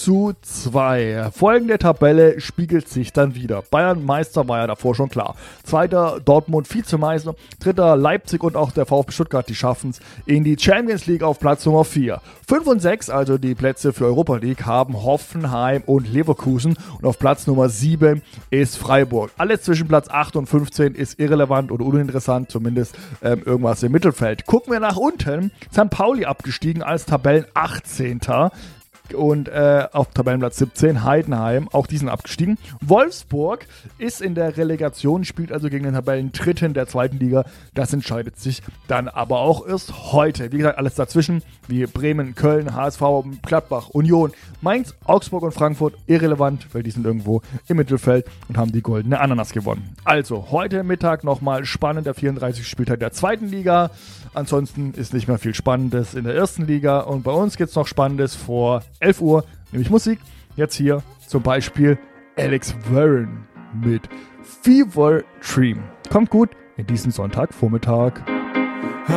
1:2. Folgende Tabelle spiegelt sich dann wieder. Bayern Meister war ja davor schon klar. Zweiter Dortmund Vizemeister, dritter Leipzig und auch der VfB Stuttgart, die schaffen es in die Champions League auf Platz Nummer 4. 5 und 6, also die Plätze für Europa League, haben Hoffenheim und Leverkusen und auf Platz Nummer 7 ist Freiburg. Alles zwischen Platz 8 und 15 ist irrelevant oder uninteressant, zumindest irgendwas im Mittelfeld. Gucken wir nach unten, St. Pauli abgestiegen als Tabellen 18. Und auf Tabellenplatz 17 Heidenheim, auch die sind abgestiegen. Wolfsburg ist in der Relegation, spielt also gegen den Tabellendritten der zweiten Liga. Das entscheidet sich dann aber auch erst heute. Wie gesagt, alles dazwischen, wie Bremen, Köln, HSV, Gladbach, Union, Mainz, Augsburg und Frankfurt, irrelevant, weil die sind irgendwo im Mittelfeld und haben die goldene Ananas gewonnen. Also, heute Mittag nochmal spannend, der 34. Spieltag der zweiten Liga. Ansonsten ist nicht mehr viel Spannendes in der ersten Liga. Und bei uns gibt es noch Spannendes vor 11 Uhr, nämlich Musik. Jetzt hier zum Beispiel Alex Warren mit Fever Dream. Kommt gut in diesen Sonntagvormittag.